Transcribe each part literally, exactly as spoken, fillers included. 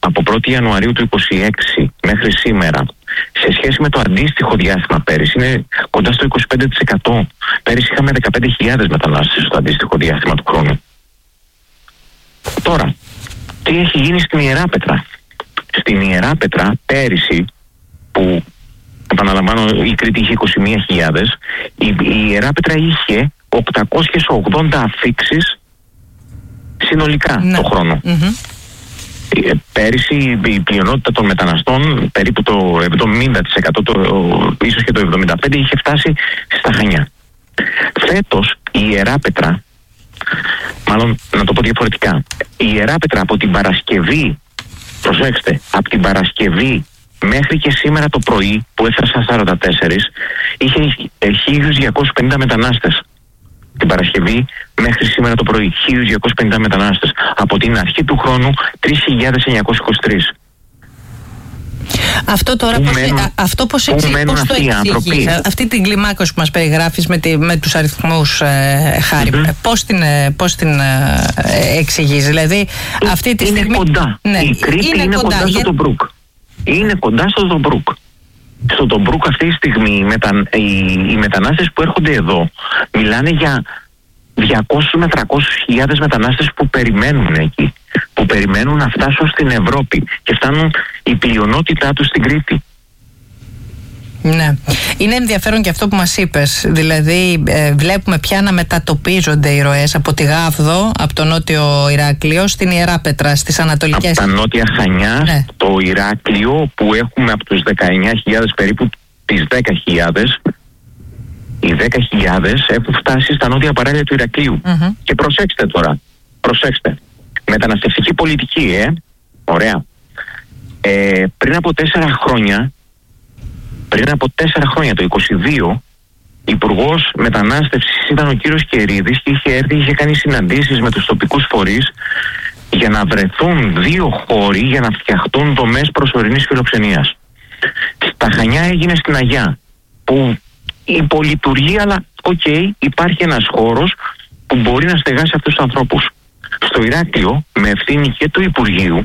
από πρώτη Ιανουαρίου του είκοσι έξι μέχρι σήμερα, σε σχέση με το αντίστοιχο διάστημα πέρυσι, είναι κοντά στο είκοσι πέντε τοις εκατό. Πέρυσι είχαμε δεκαπέντε χιλιάδες μετανάστες στο αντίστοιχο διάστημα του χρόνου. Τώρα, τι έχει γίνει στην Ιεράπετρα? Στην Ιεράπετρα πέρυσι, που επαναλαμβάνω η Κρήτη είχε είκοσι μία χιλιάδες, η, η Ιεράπετρα είχε οκτακόσιες ογδόντα αφίξεις συνολικά ναι. το χρόνο. Mm-hmm. Πέρυσι η πλειονότητα των μεταναστών, περίπου το εβδομήντα τοις εκατό, το, ίσως και το εβδομήντα πέντε τοις εκατό, είχε φτάσει στα Χανιά. Φέτος η Ιεράπετρα, μάλλον να το πω διαφορετικά, η Ιεράπετρα από την Παρασκευή, προσέξτε, από την Παρασκευή μέχρι και σήμερα το πρωί που έφτασαν σαράντα τέσσερα, είχε χίλιους διακόσιους πενήντα μετανάστες. Την Παρασκευή μέχρι σήμερα το πρωί, χίλιους διακόσιους πενήντα μετανάστες. Από την αρχή του χρόνου, τρεις χιλιάδες εννιακόσιες είκοσι τρεις. Αυτό τώρα πώς, μένουν, α, αυτό πώς, εξή, πώς το εξηγείς, αυτή την κλιμάκωση που μας περιγράφεις με, τη, με τους αριθμούς, ε, Χάρη, mm-hmm. πώς την, πώς την ε, εξηγείς? Δηλαδή ε, αυτή τη είναι στιγμή... Κοντά. Ναι, η Κρήτη είναι, είναι κοντά, κοντά στο Τομπρούκ. Είναι κοντά στο Τομπρούκ. Στο Τομπρούκ αυτή τη στιγμή οι, μετα, οι, οι μετανάστες που έρχονται εδώ μιλάνε για διακόσιες με τριακόσιες χιλιάδες μετανάστες που περιμένουν εκεί, που περιμένουν να φτάσουν στην Ευρώπη και φτάνουν η πλειονότητά τους στην Κρήτη. Ναι. Είναι ενδιαφέρον και αυτό που μας είπες. Δηλαδή ε, βλέπουμε πια να μετατοπίζονται οι ροές από τη Γάβδο, από το νότιο Ηράκλειο, στην Ιεράπετρα, στις ανατολικές. Από τα νότια Χανιά, ναι. το Ηράκλειο, που έχουμε από τους δεκαεννιά χιλιάδες περίπου τις δέκα χιλιάδες. Οι δέκα χιλιάδες έχουν φτάσει στα νότια παράλια του Ηρακλείου. Mm-hmm. Και προσέξτε τώρα, προσέξτε. Μεταναστευτική πολιτική, ε, ωραία. Ε, πριν από τέσσερα χρόνια, πριν από τέσσερα χρόνια, το είκοσι δύο, Υπουργός Μετανάστευσης ήταν ο κύριος Κερίδης και είχε έρθει, είχε κάνει συναντήσεις με τους τοπικούς φορείς για να βρεθούν δύο χώροι για να φτιαχτούν δομές προσωρινής φιλοξενίας. Στα Χανιά έγινε στην Αγιά, που υπολειτουργεί, αλλά οκ, okay, υπάρχει ένας χώρος που μπορεί να στεγάσει αυτούς τους ανθρώπους. Στο Ηράκλειο, με ευθύνη και του Υπουργείου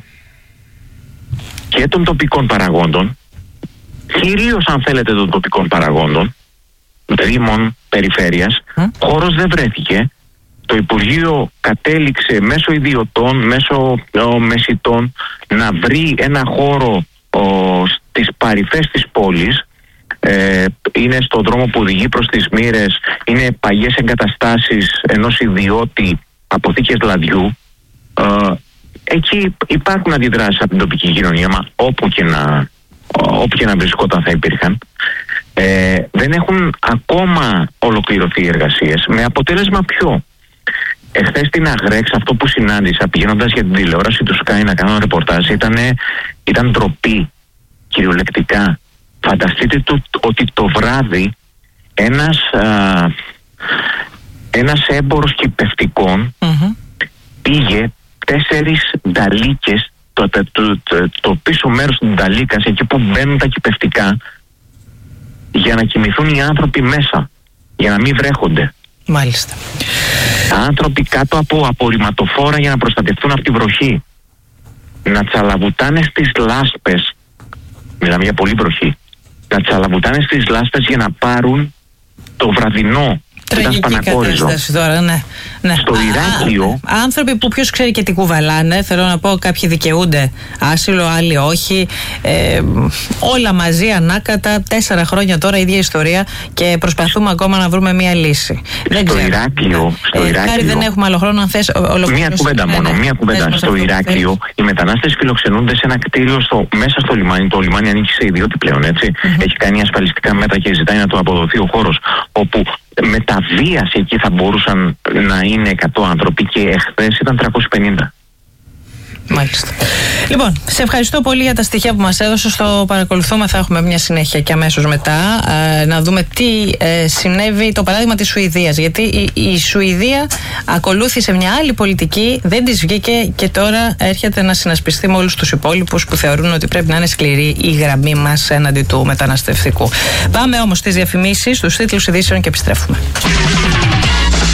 και των τοπικών παραγόντων, κυρίως αν θέλετε των τοπικών παραγόντων, δήμων, περιφέρειας, mm. χώρος δεν βρέθηκε. Το Υπουργείο κατέληξε μέσω ιδιωτών, μέσω ο, μεσιτών, να βρει ένα χώρο ο, στις παρυφές της πόλης. Ε, είναι στον δρόμο που οδηγεί προς τις Μύρες, είναι παγιές εγκαταστάσεις ενός ιδιώτη, αποθήκες λαδιού. Ε, εκεί υπάρχουν αντιδράσεις από την τοπική κοινωνία, μα όπου και να, όπου και να βρισκόταν θα υπήρχαν. Ε, δεν έχουν ακόμα ολοκληρωθεί οι εργασίες, με αποτέλεσμα ποιο? Εχθές στην Αγρέξ, αυτό που συνάντησα πηγαίνοντας για την τηλεόραση του Sky να κάνω ρεπορτάζ, ήταν, ήταν ντροπή, κυριολεκτικά. Φανταστείτε το, ότι το βράδυ ένας, α, ένας έμπορος κυπευτικών mm-hmm. πήγε τέσσερις νταλίκες, το, το, το, το, το πίσω μέρος του νταλίκας, εκεί που μπαίνουν τα κυπευτικά, για να κοιμηθούν οι άνθρωποι μέσα, για να μην βρέχονται. Μάλιστα. Άνθρωποι κάτω από απορριμματοφόρα για να προστατευτούν από τη βροχή. Να τσαλαβουτάνε στις λάσπες, μιλάμε για πολύ βροχή, να τσαλαβουτάνε στις λάσπες για να πάρουν το βραδινό. Τραγική κατάσταση τώρα, ναι. ναι. Στο Ηράκλειο. Άνθρωποι που ποιος ξέρει και τι κουβαλάνε, θέλω να πω, κάποιοι δικαιούνται άσυλο, άλλοι όχι. Ε, όλα μαζί ανάκατα, τέσσερα χρόνια τώρα, ίδια ιστορία και προσπαθούμε ακόμα να βρούμε μία λύση. Δεν στο ξέρω. Ηράκλειο. Στο ε, Ηράκλειο. Χάρη, δεν έχουμε άλλο χρόνο, αν θες. Μία κουβέντα μόνο, μία κουβέντα. Στο Ηράκλειο, οι μετανάστες φιλοξενούνται σε ένα κτίριο στο, μέσα στο λιμάνι. Το λιμάνι ανήκει σε ιδιώτη πλέον, έτσι. Mm-hmm. Έχει κάνει ασφαλιστικά μέτρα και ζητάει να του αποδοθεί ο χώρος. Όπου με τα βίας εκεί θα μπορούσαν να είναι εκατό άνθρωποι και εχθές ήταν τριακόσιοι πενήντα. Μάλιστα. Λοιπόν, σε ευχαριστώ πολύ για τα στοιχεία που μας έδωσες. Το παρακολουθούμε, θα έχουμε μια συνέχεια και αμέσως μετά ε, να δούμε τι ε, συνέβη. Το παράδειγμα της Σουηδίας, γιατί η, η Σουηδία ακολούθησε μια άλλη πολιτική, δεν της βγήκε και τώρα έρχεται να συνασπιστεί με όλους τους υπόλοιπους που θεωρούν ότι πρέπει να είναι σκληρή η γραμμή μας έναντι του μεταναστευτικού. Πάμε όμως στις διαφημίσεις, στους τίτλους ειδήσεων και επιστρέφουμε.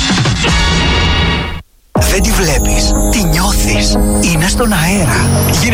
Δεν τη βλέπεις, τη νιώθεις, είναι στον αέρα.